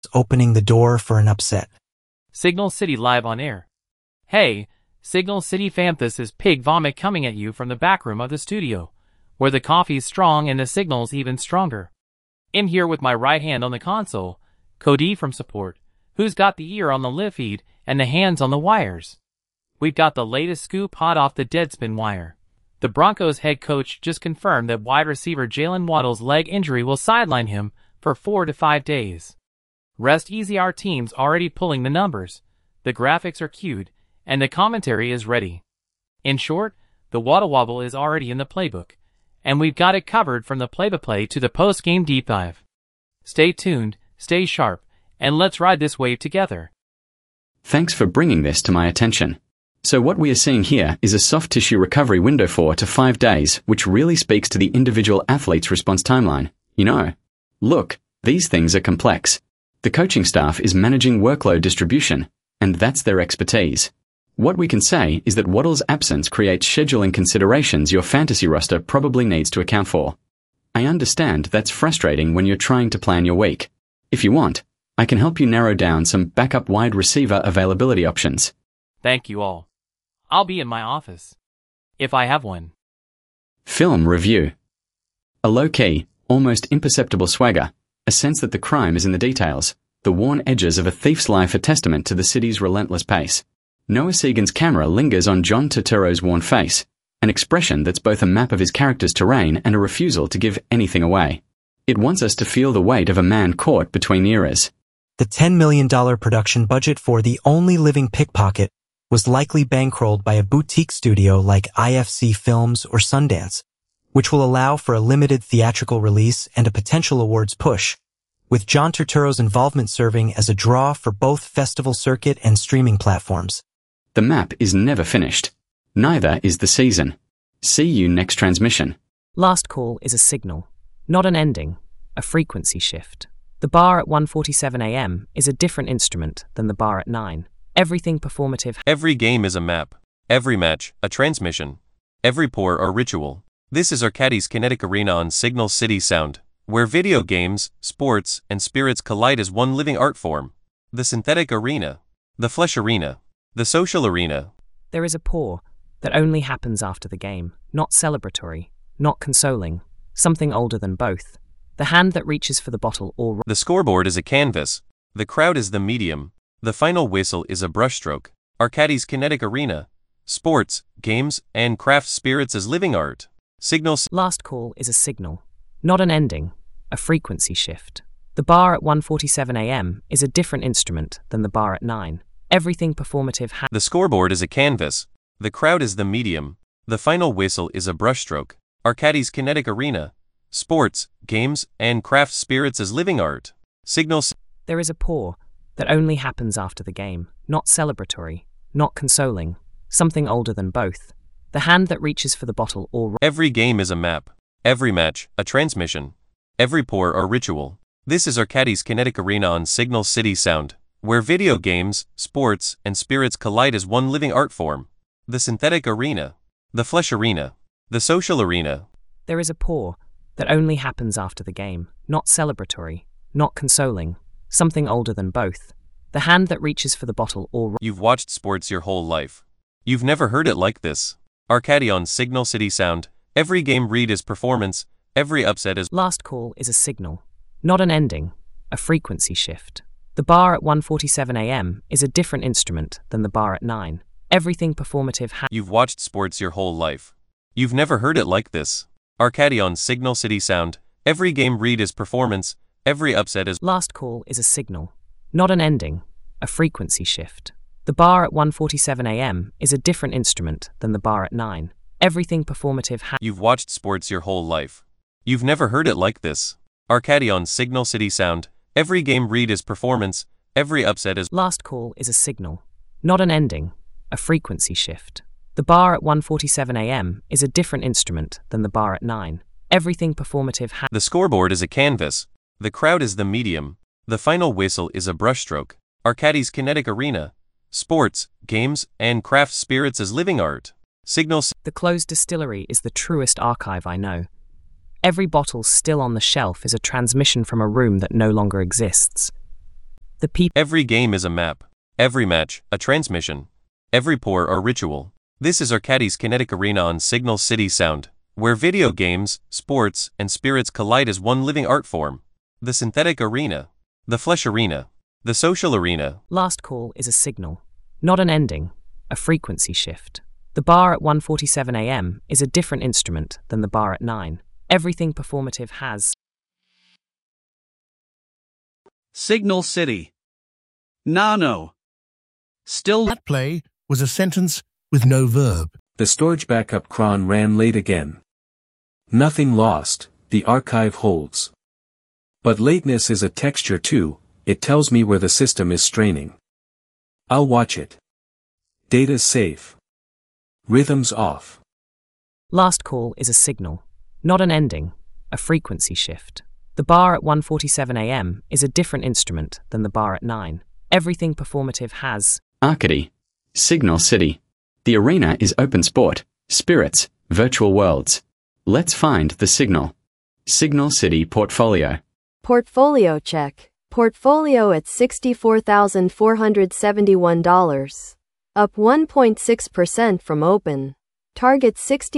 opening the door for an upset. Signal City live on air. Hey, Signal City fam, this is Pig Vomit coming at you from the back room of the studio, where the coffee's strong and the signal's even stronger. I'm here with my right hand on the console, Cody from support, who's got the ear on the live feed and the hands on the wires. We've got the latest scoop hot off the Deadspin wire. The Broncos head coach just confirmed that wide receiver Jalen Waddle's leg injury will sideline him for 4 to 5 days. Rest easy, our team's already pulling the numbers, the graphics are queued, and the commentary is ready. In short, the Waddle Wobble is already in the playbook, and we've got it covered from the play-by-play to the post-game deep dive. Stay tuned, stay sharp, and let's ride this wave together. Thanks for bringing this to my attention. So what we are seeing here is a soft tissue recovery window 4 to 5 days, which really speaks to the individual athlete's response timeline. Look, these things are complex. The coaching staff is managing workload distribution, and that's their expertise. What we can say is that Waddle's absence creates scheduling considerations your fantasy roster probably needs to account for. I understand that's frustrating when you're trying to plan your week. If you want, I can help you narrow down some backup wide receiver availability options. Thank you all. I'll be in my office, if I have one. Film review. A low-key, almost imperceptible swagger, a sense that the crime is in the details, the worn edges of a thief's life, a testament to the city's relentless pace. Noah Segan's camera lingers on John Turturro's worn face, an expression that's both a map of his character's terrain and a refusal to give anything away. It wants us to feel the weight of a man caught between eras. The $10 million production budget for The Only Living Pickpocket was likely bankrolled by a boutique studio like IFC Films or Sundance, which will allow for a limited theatrical release and a potential awards push, with John Turturro's involvement serving as a draw for both festival circuit and streaming platforms. The map is never finished. Neither is the season. See you next transmission. Last Call is a signal, not an ending, a frequency shift. The bar at 1:47 a.m. is a different instrument than the bar at 9. Everything performative. Every game is a map. Every match, a transmission. Every pour, a ritual. This is Arcadis Kinetic Arena on Signal City Sound, where video games, sports, and spirits collide as one living art form. The synthetic arena. The flesh arena. The social arena. There is a pour that only happens after the game, not celebratory, not consoling, something older than both. The hand that reaches for the bottle or... The scoreboard is a canvas. The crowd is the medium. The final whistle is a brushstroke. Arcadis Kinetic Arena. Sports, games, and craft spirits as living art. Signals. Last Call is a signal, not an ending, a frequency shift. The bar at 1:47 a.m. is a different instrument than the bar at 9. Everything performative. The scoreboard is a canvas. The crowd is the medium. The final whistle is a brushstroke. Arcadis Kinetic Arena. Sports, games, and craft spirits as living art. Signals. There is a pour that only happens after the game, not celebratory, not consoling, something older than both. The hand that reaches for the bottle or... Every game is a map. Every match, a transmission. Every pour, a ritual. This is Arcadis Kinetic Arena on Signal City Sound, where video games, sports, and spirits collide as one living art form. The synthetic arena. The flesh arena. The social arena. There is a pour that only happens after the game, not celebratory, not consoling, something older than both. The hand that reaches for the bottle or... You've watched sports your whole life. You've never heard it like this. Arcadi on Signal City Sound. Every game read is performance. Every upset is... Last Call is a signal, not an ending, a frequency shift. The bar at 1:47 a.m. is a different instrument than the bar at 9. Everything performative. You've watched sports your whole life. You've never heard it like this. Arcadi on Signal City Sound. Every game read is performance. Every upset is... Last Call is a signal, not an ending, a frequency shift. The bar at 1:47 a.m. is a different instrument than the bar at 9. Everything performative. You've watched sports your whole life. You've never heard it like this. Arcadi on Signal City Sound. Every game read is performance. Every upset is... Last Call is a signal, not an ending, a frequency shift. The bar at 1:47 a.m. is a different instrument than the bar at 9. Everything performative. The scoreboard is a canvas. The crowd is the medium. The final whistle is a brushstroke. Arcadis Kinetic Arena. Sports, games, and craft spirits as living art. Signals. The closed distillery is the truest archive I know. Every bottle still on the shelf is a transmission from a room that no longer exists. The people. Every game is a map. Every match, a transmission. Every pour or ritual. This is Arcadis Kinetic Arena on Signal City Sound, where video games, sports, and spirits collide as one living art form. The synthetic arena. The flesh arena. The social arena. Last call is a signal, not an ending, a frequency shift. The bar at 1:47 a.m. is a different instrument than the bar at 9. Everything performative has. Signal City. Nano. Still. That play was a sentence with no verb. The storage backup cron ran late again. Nothing lost, the archive holds. But lateness is a texture too, it tells me where the system is straining. I'll watch it. Data's safe. Rhythm's off. Last call is a signal, not an ending, a frequency shift. The bar at 1:47 a.m. is a different instrument than the bar at 9. Everything performative has. Arcady. Signal City. The arena is open sport, spirits, virtual worlds. Let's find the signal. Signal City Portfolio. Portfolio check. Portfolio at $64,471. Up 1.6% from open. Target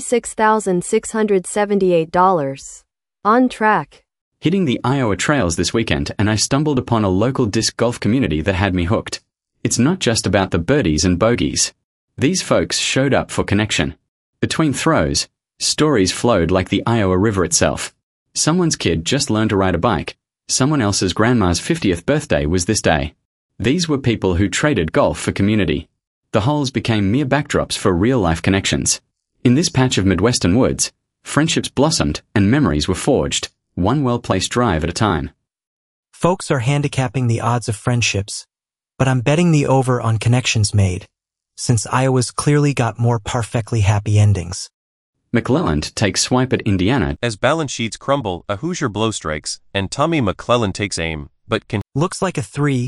$66,678. On track. Hitting the Iowa trails this weekend, and I stumbled upon a local disc golf community that had me hooked. It's not just about the birdies and bogeys. These folks showed up for connection. Between throws, stories flowed like the Iowa River itself. Someone's kid just learned to ride a bike. Someone else's grandma's 50th birthday was this day. These were people who traded golf for community. The holes became mere backdrops for real-life connections. In this patch of Midwestern woods, friendships blossomed and memories were forged, one well-placed drive at a time. Folks are handicapping the odds of friendships, but I'm betting the over on connections made, since Iowa's clearly got more perfectly happy endings. McClelland takes swipe at Indiana. As balance sheets crumble, a Hoosier blow strikes, and Tommy McClelland takes aim, but can. Looks like a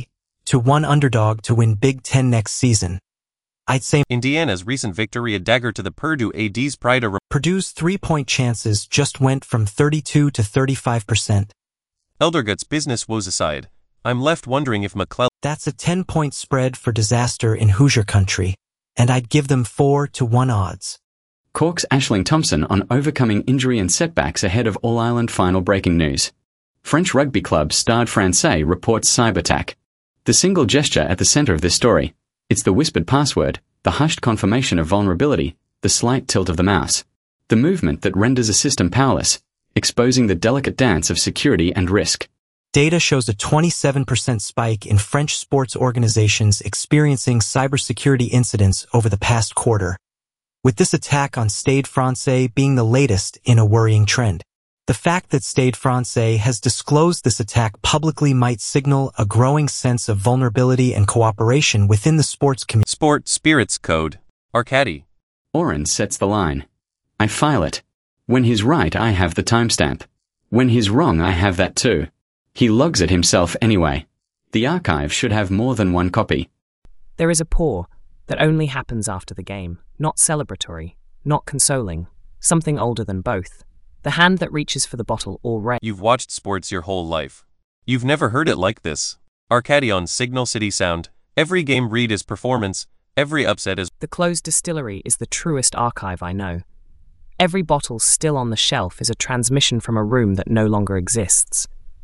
3-1 underdog to win Big Ten next season. I'd say Indiana's recent victory a dagger to the Purdue AD's pride. Purdue's 3-point chances just went from 32 to 35%. Eldergut's business woes aside, I'm left wondering if McClelland. That's a 10-point spread for disaster in Hoosier country, and I'd give them 4-1 odds. Cork's Aisling Thompson on overcoming injury and setbacks ahead of All-Ireland final breaking news. French rugby club Stade Francais reports cyberattack. The single gesture at the center of this story. It's the whispered password, the hushed confirmation of vulnerability, the slight tilt of the mouse. The movement that renders a system powerless, exposing the delicate dance of security and risk. Data shows a 27% spike in French sports organizations experiencing cybersecurity incidents over the past quarter, with this attack on Stade Francais being the latest in a worrying trend. The fact that Stade Francais has disclosed this attack publicly might signal a growing sense of vulnerability and cooperation within the sports community. Sport Spirits Code. Arcady. Oren sets the line. I file it. When he's right, I have the timestamp. When he's wrong, I have that too. He logs it himself anyway. The archive should have more than one copy. There is a pour that only happens after the game, not celebratory, not consoling, something older than both. The hand that reaches for the bottle already. You've watched sports your whole life. You've never heard it like this. Arcady on Signal City Sound. Every game read is performance. Every upset is. The closed distillery is the truest archive I know. Every bottle still on the shelf is a transmission from a room that no longer exists.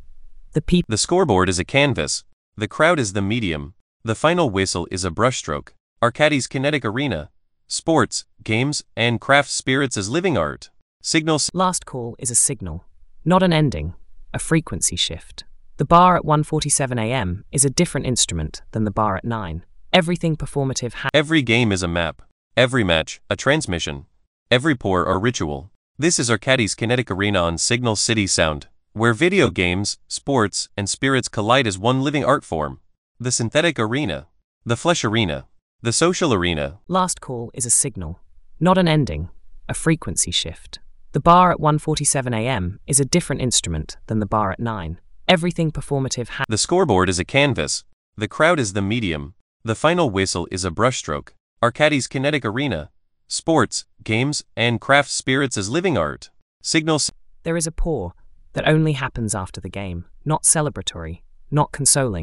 The scoreboard is a canvas. The crowd is the medium. The final whistle is a brushstroke. Arcadis Kinetic Arena. Sports, games, and craft spirits as living art. Signal. Last call is a signal, not an ending, a frequency shift. The bar at 1:47 a.m. is a different instrument than the bar at 9. Everything performative has. Every game is a map. Every match, a transmission. Every pour or ritual. This is Arcadis Kinetic Arena on Signal City Sound, where video games, sports, and spirits collide as one living art form. The synthetic arena. The flesh arena. The social arena. Last call is a signal, not an ending, a frequency shift. The bar at 1:47 a.m. is a different instrument than the bar at 9. Everything performative has. The scoreboard is a canvas. The crowd is the medium. The final whistle is a brushstroke. Arcadis Kinetic Arena. Sports, games, and craft spirits as living art. Signal. There is a pour that only happens after the game, not celebratory, not consoling,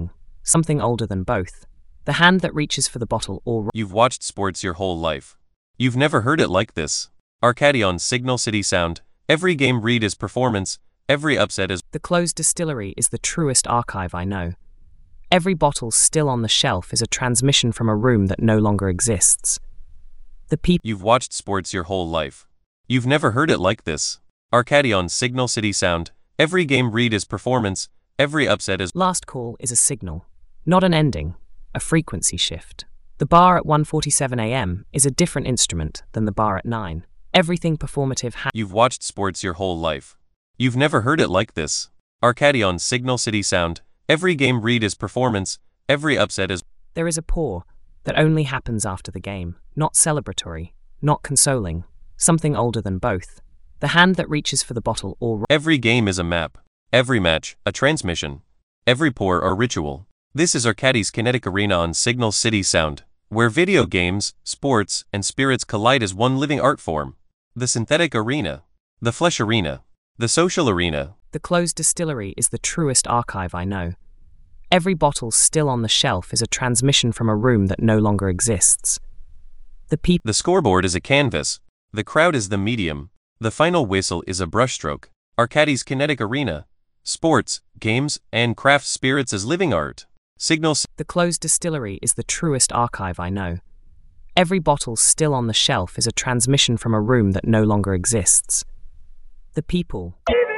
something older than both. The hand that reaches for the bottle or... You've watched sports your whole life. You've never heard it like this. Arcady on Signal City Sound. Every game read is performance, every upset is... The closed distillery is the truest archive I know. Every bottle still on the shelf is a transmission from a room that no longer exists. The people... You've watched sports your whole life. You've never heard it like this. Arcady on Signal City Sound. Every game read is performance, every upset is... Last call is a signal, not an ending, a frequency shift. The bar at 1:47 a.m. is a different instrument than the bar at 9. Everything performative You've watched sports your whole life. You've never heard it like this. Arcady on Signal City Sound. Every game read is performance, every upset is... There is a pour that only happens after the game, not celebratory, not consoling, something older than both. The hand that reaches for the bottle or... Every game is a map. Every match, a transmission. Every pour, a ritual. This is Arcady's Kinetic Arena on Signal City Sound, where video games, sports, and spirits collide as one living art form. The synthetic arena. The flesh arena. The social arena. The closed distillery is the truest archive I know. Every bottle still on the shelf is a transmission from a room that no longer exists. The scoreboard is a canvas. The crowd is the medium. The final whistle is a brushstroke. Arcady's Kinetic Arena. Sports, games, and craft spirits as living art. Signals. The closed distillery is the truest archive I know. Every bottle still on the shelf is a transmission from a room that no longer exists. The people.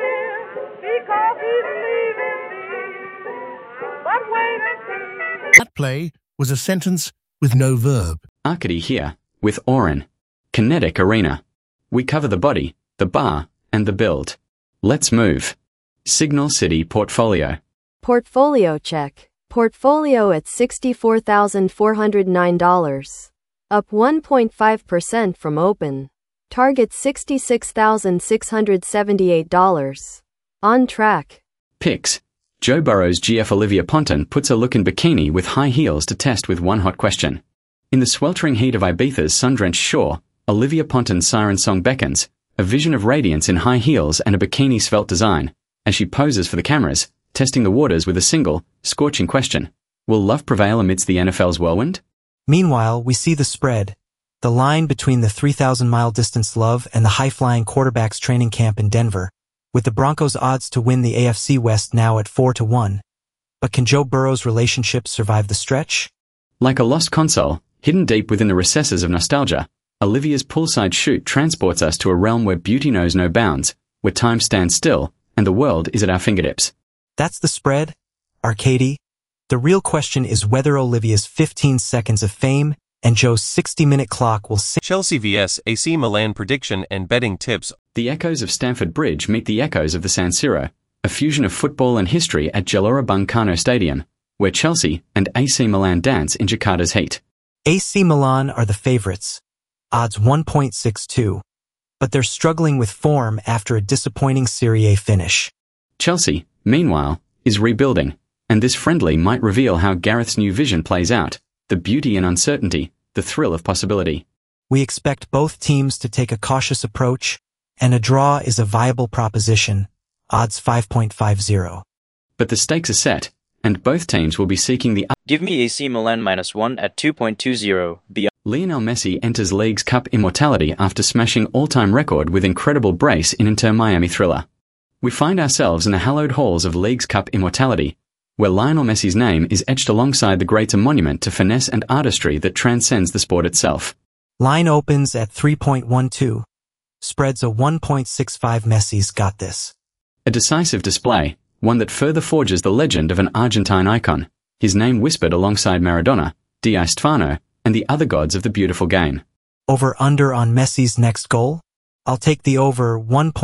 That play was a sentence with no verb. Arcady here, with Oren. Kinetic Arena. We cover the body, the bar, and the build. Let's move. Signal City Portfolio. Portfolio check. Portfolio at $64,409. Up 1.5% from open. Target $66,678. On track. Picks. Joe Burrow's GF Olivia Ponton puts a look in bikini with high heels to test with one hot question. In the sweltering heat of Ibiza's sun-drenched shore, Olivia Ponton's siren song beckons, a vision of radiance in high heels and a bikini svelte design, as she poses for the cameras, testing the waters with a single, scorching question. Will love prevail amidst the NFL's whirlwind? Meanwhile, we see the spread, the line between the 3,000-mile distance love and the high-flying quarterback's training camp in Denver, with the Broncos' odds to win the AFC West now at 4-1. But can Joe Burrow's relationship survive the stretch? Like a lost console, hidden deep within the recesses of nostalgia, Olivia's poolside shoot transports us to a realm where beauty knows no bounds, where time stands still, and the world is at our fingertips. That's the spread, Arcady. The real question is whether Olivia's 15 seconds of fame and Joe's 60-minute clock will Chelsea vs AC Milan prediction and betting tips. The echoes of Stamford Bridge meet the echoes of the San Siro, a fusion of football and history at Gelora Bung Karno Stadium, where Chelsea and AC Milan dance in Jakarta's heat. AC Milan are the favorites, odds 1.62, but they're struggling with form after a disappointing Serie A finish. Chelsea, meanwhile, is rebuilding, and this friendly might reveal how Gareth's new vision plays out, the beauty and uncertainty, the thrill of possibility. We expect both teams to take a cautious approach, and a draw is a viable proposition, odds 5.50. But the stakes are set, and both teams will be seeking the... Give me AC Milan -1 at 2.20. Lionel Messi enters Leagues Cup immortality after smashing all-time record with incredible brace in Inter Miami thriller. We find ourselves in the hallowed halls of Leagues Cup immortality, where Lionel Messi's name is etched alongside the greater monument to finesse and artistry that transcends the sport itself. Line opens at 3.12. Spreads a 1.65. Messi's got this. A decisive display, one that further forges the legend of an Argentine icon, his name whispered alongside Maradona, Di Stefano, and the other gods of the beautiful game. Over-under on Messi's next goal? I'll take the over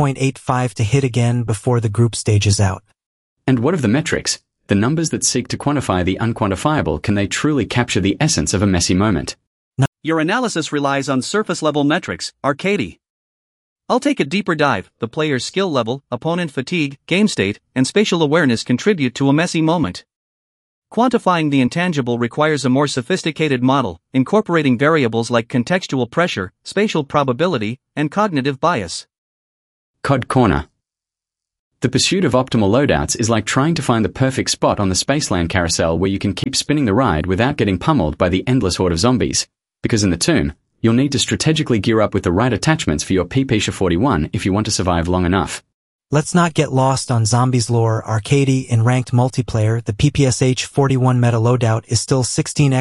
1.85 to hit again before the group stage is out. And what of the metrics? The numbers that seek to quantify the unquantifiable, can they truly capture the essence of a Messi moment? No. Your analysis relies on surface-level metrics, Arcady. I'll take a deeper dive. The player's skill level, opponent fatigue, game state, and spatial awareness contribute to a Messi moment. Quantifying the intangible requires a more sophisticated model, incorporating variables like contextual pressure, spatial probability, and cognitive bias. COD Corner. The pursuit of optimal loadouts is like trying to find the perfect spot on the Spaceland carousel where you can keep spinning the ride without getting pummeled by the endless horde of zombies. Because in the tomb, you'll need to strategically gear up with the right attachments for your PPSha 41 if you want to survive long enough. Let's not get lost on Zombies lore. Arcade in ranked multiplayer, the PPSH 41 meta loadout is still 16x